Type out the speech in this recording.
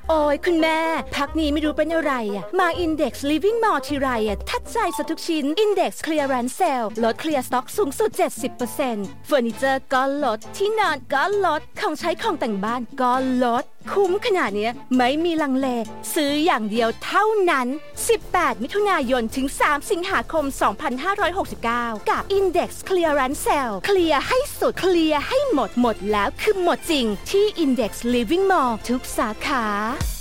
โอ้ยคุณแม่พักนี้ไม่รู้เป็นอะไรมา Index Living Mall ทีไรทัดใจซะทุกชิ้น Index Clearance Sale ลดเคลียร์สต็อกสูงสุด 70% เฟอร์นิเจอร์ก็ลดที่นอนก็ลดของใช้ของแต่งบ้านก็ลดคุ้มขนาดนี้ไม่มีลังเลซื้ออย่างเดียวเท่านั้น18มิถุนายนถึง3สิงหาคม2569กับ Index Clearance Sale เคลียร์ให้สุดเคลียร์ให้หมดแล้วคือหมดจริงที่ Index Living Mall ทุกสาขา